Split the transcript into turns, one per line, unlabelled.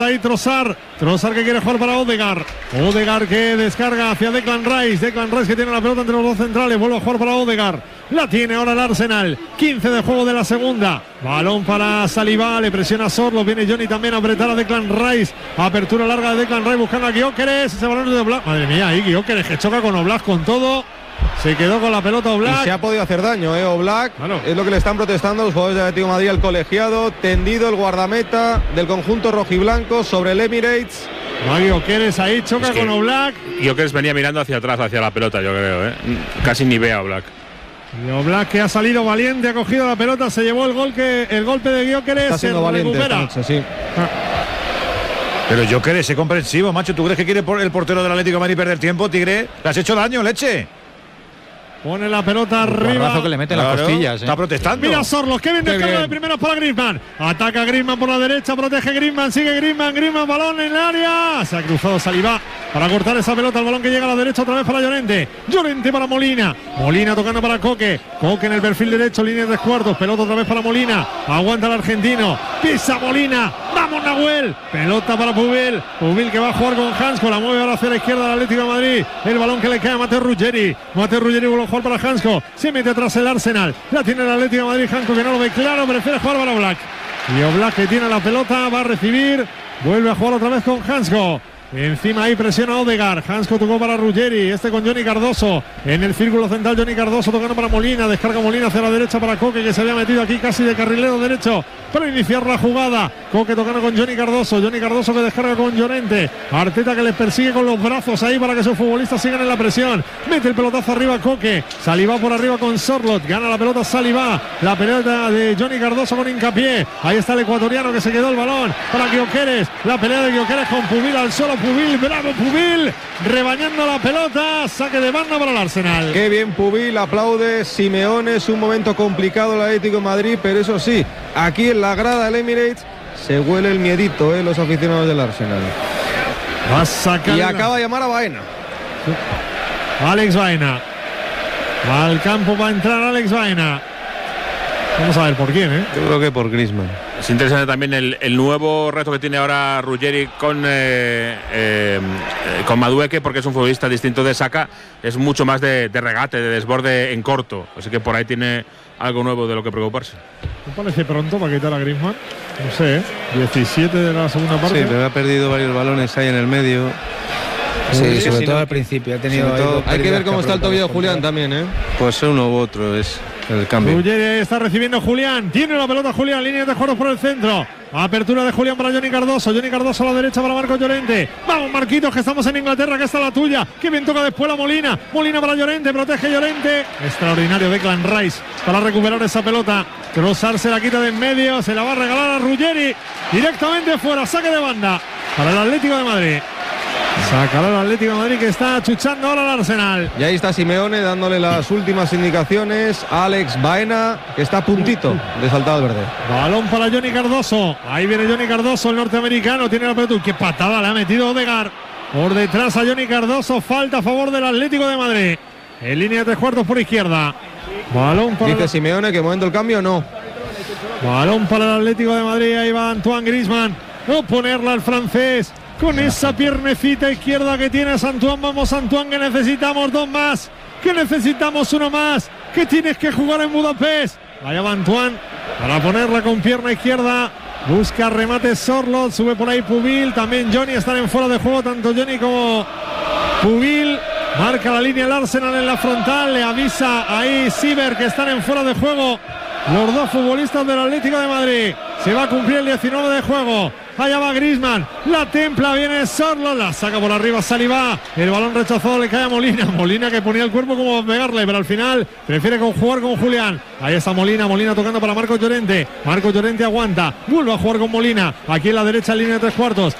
Ahí Trossard que quiere jugar para Odegaard que descarga hacia Declan Rice que tiene la pelota entre los dos centrales, vuelve a jugar para Odegaard, la tiene ahora el Arsenal, 15 de juego de la segunda, balón para Saliba, le presiona Sorloth, viene Johnny también a apretar a Declan Rice, apertura larga de Declan Rice buscando a Gyökeres, ese balón es de Oblak, madre mía, ahí Gyökeres que choca con Oblak con todo. Se quedó con la pelota Oblak.
Y se ha podido hacer daño, Oblak.
Claro.
Es lo que le están protestando los jugadores del Atlético de Madrid al colegiado. Tendido el guardameta del conjunto rojiblanco sobre el Emirates.
Gyökeres ahí choca con Oblak.
Gyökeres venía mirando hacia atrás, hacia la pelota, yo creo. Casi ni ve a Oblak.
Y Oblak que ha salido valiente, ha cogido la pelota, se llevó el golpe de Gyökeres.
Está siendo valiente esta noche, sí.
Pero Gyökeres es comprensivo, macho. ¿Tú crees que quiere el portero del Atlético de Madrid perder tiempo, Tigre? Le has hecho daño, leche.
Pone la pelota arriba.
Que le mete las costillas.
Está protestando.
Mira Sorloth, que bien descarga de primeras para Griezmann. Ataca Griezmann por la derecha, protege Griezmann, sigue Griezmann, balón en el área. Se ha cruzado Saliba para cortar esa pelota, el balón que llega a la derecha otra vez para Llorente para Molina tocando para Koke en el perfil derecho, línea de 3/4, pelota otra vez para Molina, aguanta el argentino, pisa Molina, vamos Nahuel, pelota para Pubil que va a jugar con Hansko, la mueve ahora hacia la izquierda del Atlético de Madrid, el balón que le cae a Mateo Ruggeri vuelve a jugar para Hansko, se mete atrás el Arsenal, la tiene el Atlético de Madrid, Hansko que no lo ve claro, prefiere jugar para Oblak, y Oblak que tiene la pelota, va a recibir, vuelve a jugar otra vez con Hansko. Encima ahí presiona Odegaard, Hansko tocó para Ruggeri, con Johnny Cardoso, en el círculo central Johnny Cardoso tocando para Molina, descarga Molina hacia la derecha para Koke que se había metido aquí casi de carrilero derecho para iniciar la jugada, Koke tocando con Johnny Cardoso que descarga con Llorente, Arteta que les persigue con los brazos ahí para que sus futbolistas sigan en la presión, mete el pelotazo arriba Koke, Saliba por arriba con Sorloth, gana la pelota Saliba, la pelota de Johnny Cardoso con hincapié, ahí está el ecuatoriano que se quedó el balón para Gyökeres, la pelea de Gyökeres con Pubil al solo, Pubil, bravo Pubil, rebañando la pelota, saque de banda para el Arsenal.
Qué bien Pubil, aplaude Simeone, es un momento complicado el Atlético de Madrid, pero eso sí, aquí en la grada del Emirates se huele el miedito, los aficionados del Arsenal.
Va a sacar
y acaba de llamar a Baena.
Alex Baena. Al campo va a entrar Alex Baena. Vamos a ver por quién,
Yo creo que por Griezmann.
Es interesante también el nuevo reto que tiene ahora Ruggeri con Madueke, porque es un futbolista distinto de Saka, es mucho más de regate, de desborde en corto, así que por ahí tiene algo nuevo de lo que preocuparse.
¿Me parece pronto para quitar a Griezmann? No sé, 17 de la segunda parte.
Sí, pero ha perdido varios balones ahí en el medio.
Sí, sobre todo al principio.
Hay que ver cómo está el tobillo de Julián también, Pues uno u otro es el cambio.
Ruggeri está recibiendo Julián, tiene la pelota Julián, línea de juegos por el centro, apertura de Julián para Johnny Cardoso a la derecha para Marcos Llorente, vamos Marquitos que estamos en Inglaterra, que está la tuya, que bien toca después la Molina para Llorente, protege Llorente, extraordinario Declan Rice para recuperar esa pelota, Trossard se la quita de en medio, se la va a regalar a Ruggeri, directamente fuera, saque de banda para el Atlético de Madrid. Sacará el Atlético de Madrid que está achuchando ahora al Arsenal.
Y ahí está Simeone dándole las últimas indicaciones a Alex Baena, que está a puntito de saltar al verde.
Balón para Johnny Cardoso. Ahí viene Johnny Cardoso, el norteamericano. Tiene la pelota. ¡Qué patada le ha metido Odegaard! Por detrás a Johnny Cardoso. Falta a favor del Atlético de Madrid. En línea de 3/4 por izquierda. Balón para...
Dice Simeone que momento el cambio no.
Balón para el Atlético de Madrid. Ahí va Antoine Griezmann. No ponerla al francés. Con esa piernecita izquierda que tiene Antoine. Vamos Antoine, que necesitamos dos más. Que necesitamos uno más. Que tienes que jugar en Budapest. Allá va Antoine para ponerla con pierna izquierda. Busca remate Sorloth. Sube por ahí Pubil. También Johnny están en fuera de juego. Tanto Johnny como Pubil. Marca la línea el Arsenal en la frontal. Le avisa ahí Siver que están en fuera de juego. Los dos futbolistas del Atlético de Madrid. Se va a cumplir el 19 de juego. Allá va Griezmann, la templa, viene Sorloth, la saca por arriba Saliba, el balón rechazado le cae a Molina que ponía el cuerpo como para pegarle, pero al final prefiere jugar con Julián. Ahí está Molina tocando para Marcos Llorente aguanta, vuelve a jugar con Molina, aquí en la derecha en línea de 3/4,